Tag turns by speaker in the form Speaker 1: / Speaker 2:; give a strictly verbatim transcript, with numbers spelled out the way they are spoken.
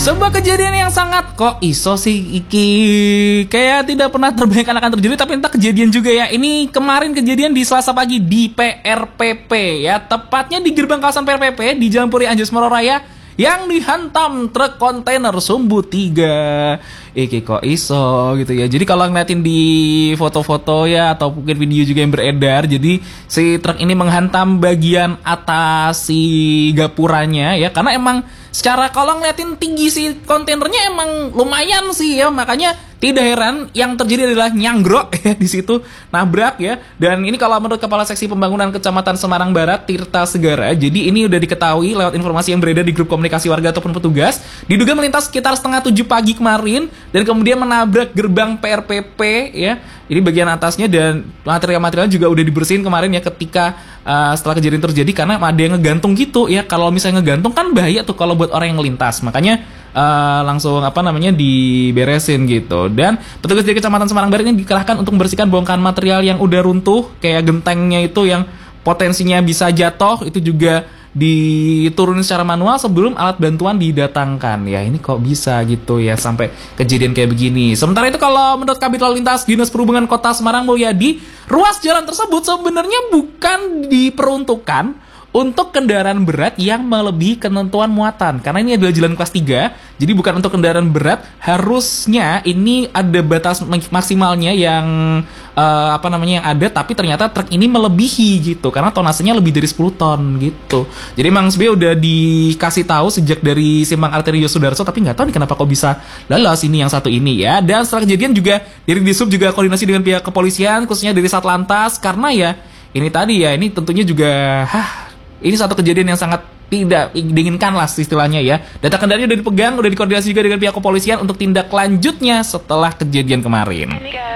Speaker 1: Sebuah kejadian yang sangat kok iso sih iki kayak tidak pernah terbayangkan akan terjadi, tapi entah kejadian juga ya. Ini kemarin kejadian di Selasa pagi di P R P P ya, tepatnya di gerbang kawasan P R P P di Jalan Puri Anjasmara Raya yang dihantam truk kontainer sumbu tiga. Iki kok iso gitu ya. Jadi kalau ngeliatin di foto-foto ya atau mungkin video juga yang beredar, jadi si truk ini menghantam bagian atas si gapuranya ya, karena emang secara kalau ngeliatin tinggi si kontainernya emang lumayan sih ya, makanya tidak heran yang terjadi adalah nyangrok ya di situ, nabrak ya. Dan ini kalau menurut Kepala Seksi Pembangunan Kecamatan Semarang Barat, Tirta Segara, jadi ini udah diketahui lewat informasi yang beredar di grup komunikasi warga ataupun petugas, diduga melintas sekitar setengah tujuh pagi kemarin dan kemudian menabrak gerbang P R P P ya. Ini bagian atasnya dan material-material juga udah dibersihin kemarin ya ketika uh, setelah kejadian terjadi, karena ada yang ngegantung gitu ya. Kalau misalnya ngegantung kan bahaya tuh kalau buat orang yang melintas, makanya Uh, langsung apa namanya diberesin gitu. Dan petugas dari Kecamatan Semarang Barat ini dikerahkan untuk membersihkan bongkahan material yang udah runtuh, kayak gentengnya itu yang potensinya bisa jatuh, itu juga diturunin secara manual sebelum alat bantuan didatangkan. Ya ini kok bisa gitu ya sampai kejadian kayak begini. Sementara itu kalau menurut Kabid Lalu Lintas Dinas Perhubungan Kota Semarang Mulyadi, ruas jalan tersebut sebenarnya bukan diperuntukkan untuk kendaraan berat yang melebihi ketentuan muatan, karena ini adalah jalan kelas tiga, jadi bukan untuk kendaraan berat. Harusnya ini ada batas maksimalnya yang uh, apa namanya yang ada, tapi ternyata truk ini melebihi gitu, karena tonasenya lebih dari sepuluh ton gitu. Jadi emang sebenarnya udah dikasih tahu sejak dari Simpang Arteri Yosudarso, tapi nggak tahu nih kenapa kok bisa lolos ini yang satu ini ya. Dan setelah kejadian juga dari Disub juga koordinasi dengan pihak kepolisian, khususnya dari Satlantas, karena ya ini tadi ya, ini tentunya juga hah, ini satu kejadian yang sangat tidak diinginkan lah istilahnya ya. Data kendaraannya udah dipegang, udah dikoordinasi juga dengan pihak kepolisian untuk tindak lanjutnya setelah kejadian kemarin.